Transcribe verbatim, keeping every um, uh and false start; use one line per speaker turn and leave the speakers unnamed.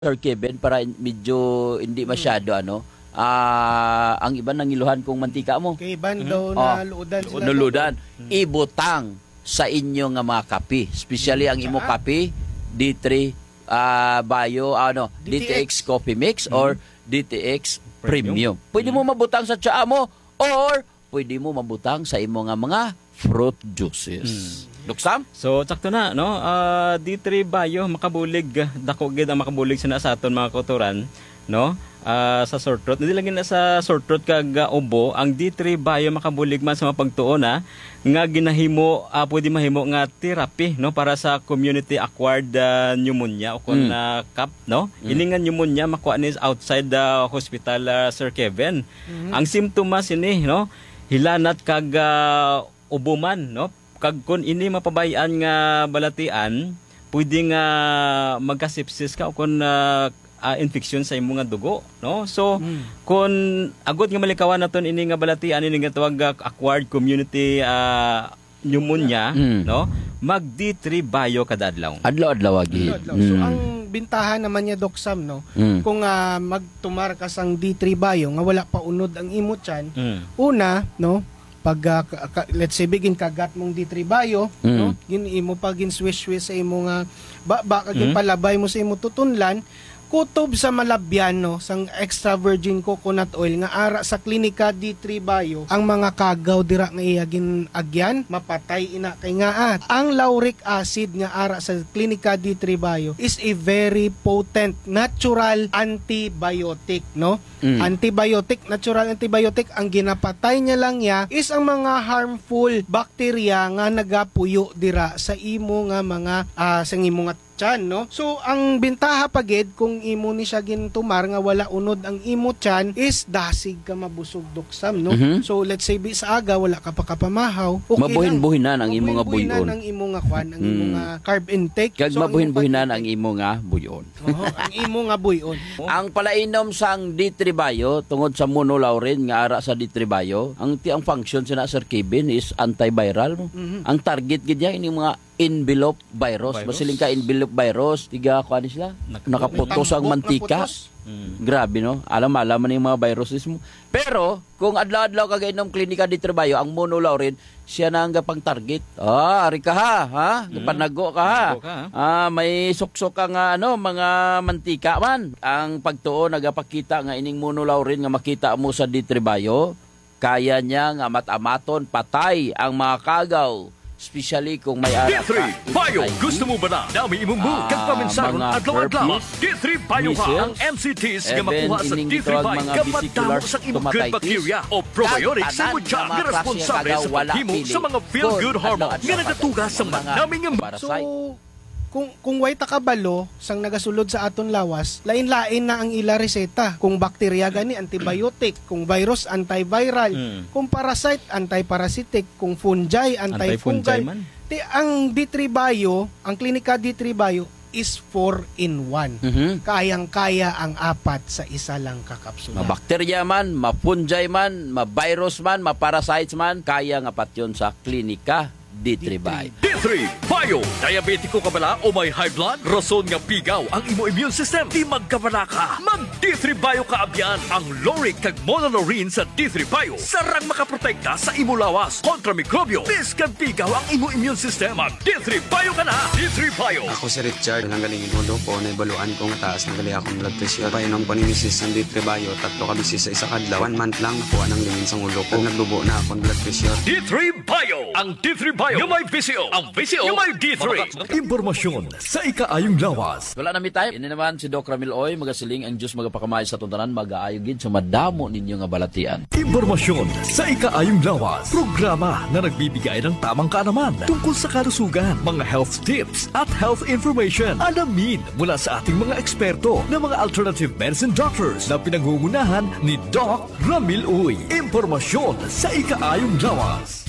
Sir Kevin, para medyo hindi masyado ano, ah ang iba nangiluhan kung mantika mo.
Kay iban daw na luudan sila.
Nuludan. Ibutang sa inyo nga mga kape. Especially ang imo kape, D three ah Bio, ano, D T X Coffee Mix or D T X Premium. Pwede mo mabutang sa tsaa mo or pwede mo mabutang sa imo nga mga fruit juices. Luksam?
So, sakto na, no? Uh, D three Bio, makabulig, dako gid ang makabulig sa sa aton mga kauturan, no? Uh, sa sore throat. Hindi lang na sa sore throat kag uh, ubo, ang D three Bio makabulig man sa mapagtuon na nga ginahimo, uh, pwede mahimo nga therapy, no? Para sa community acquired uh, pneumonia o kung mm. uh, C A P, no? Mm. Ini nga pneumonia makuha ni outside the hospital, uh, Sir Kevin. Mm-hmm. Ang simptomas ini, no? Hilanat kag uh, ubo man, no? Kag kun ini mapabayaan nga balatian, pwede nga magka-sepsis ka o kun uh, uh, infection sa imong nga dugo, no? So mm. kun agud nga malikawan naton ini nga balatian, ini nga tawag uh, acquired community uh, pneumonia, mm. no? Mag D three Bio kada adlaw.
Adlaw-adlaw agi.
Mm. So ang bintahan naman niya, Doc Sam, no? Mm. Kung uh, magtumar ka sang D three Bio nga wala pa unod ang imo tiyan, mm. una, no? Pag uh, ka, let's say bigin kagat mong D three Bio, mm. no? Gin imo pag gin swish-swish sa imo nga ba, ba kagin mm. palabay mo sa imo tutunlan, kutob sa malabyan, no, sang extra virgin coconut oil nga ara sa klinika D three Bio, ang mga kagaw dira nga iyagin agyan mapatay ina kay nga at ang lauric acid nga ara sa klinika D three Bio is a very potent natural antibiotic, no? Mm. Antibiotic, natural antibiotic, ang ginapatay niya lang ya is ang mga harmful bacteria nga nagapuyo dira sa imo nga mga uh, sa imo nga tiyan, no? So ang bintaha pagid kung imo ni siya gintumar nga wala unod ang imo tiyan is dasig ka mabusog, Doksam, no? Mm-hmm. So let's say bi sa aga wala ka pa kapamahaw, okay,
mabuhin-buhinan ang imo nga buyon.
Mabuhin-buhinan ang imo nga kwan, ang imo nga carb intake.
Kag so, mabuhin-buhinan ang imo nga buyon.
Oo, ang imo nga buyon.
Ang palainom sang D three Bio tungod sa monolaurin nga ara sa D three Bio, ang ti ang function sa Sir Kevin is antiviral. Mm-hmm. Ang target gid niya ini mga envelope virus. virus. Masiling ka envelope virus, tiga ko ano sila? Nakaputos ang mantika. Mm. Grabe, no? Alam alam man yung mga viruses mo. Pero kung adlaw-adlaw ka gainom klinika di Bio, ang monolaurin siya na ang gapang target. Ah, ari ka ha, ha? Mm. Panago ka ha. ka, ha? Ah, may suksok ka nga ano, mga mantika man. Ang pagtuo nagapakita nga ining monolaurin nga makita mo sa D three Bio, kaya niya nga matamaton patay ang mga kagaw. Especially kung may ara
D three Bio, gusto mo ba na dami imong buhok kag paminsaron adlaw-adlaw? D three Bio ha ang M C Ts nga makuha sa D three Bio kapag damo sa imong good bacteria o probiotics sa imong tiyan nga responsable sa paghimo sa mga feel-good hormones nga nagatugas sa manaming
So, kung kung way ta kabalo sang nagasulod sa aton lawas, lain-lain na ang ila reseta. Kung bakterya gani antibiotic, kung virus antiviral, mm. kung parasite antiparasitic, kung fungi antifungal. Ti ang D three Bio, ang klinika D three Bio is four in one. Mm-hmm. Kayang-kaya ang apat sa isa lang kakapsula.
Mabakterya man, mapunjay man, mavirus man, maparasites man, kaya nga pat yun sa klinika D three Bio.
D three Bio, diabetiko ka bala o may high blood? Rason nga pigaw ang imo immune system. Di magkabala ka. Mag D three Bio ka abyan. Ang lauric kag monolaurin sa D three Bio sarang makaprotekta sa imo lawas kontra mikrobyo. Bis kag pigaw ang imo immune system. Mag D three Bio ka na. D three Bio.
Ako si Richard. Nanggalingin mo do po. Naibaluan ko nga taas. Nagali akong blood pressure. Painom paninisis ng D three Bio. Tatlo ka bisis sa isa kadlaw. One month lang nakuha ng lingin sa ulo ko. Nagdubo na akong blood pressure.
D three Bio. Ang D three Bio yung may V C O. Ang V C O yung may D three. Impormasyon sa ikaayong lawas.
Wala na mi time. Ini naman si Doc Ramil Oy. Magasiling ang Diyos magapakamay sa tuntanan. Mag-aayogin sa madamo ninyo nga balatian.
Impormasyon sa ikaayong lawas. Programa na nagbibigay ng tamang kaalaman tungkol sa kalusugan, mga health tips at health information. Alamin mula sa ating mga eksperto na mga alternative medicine doctors na pinangungunahan ni Doc Ramil Oy. Impormasyon sa ikaayong lawas.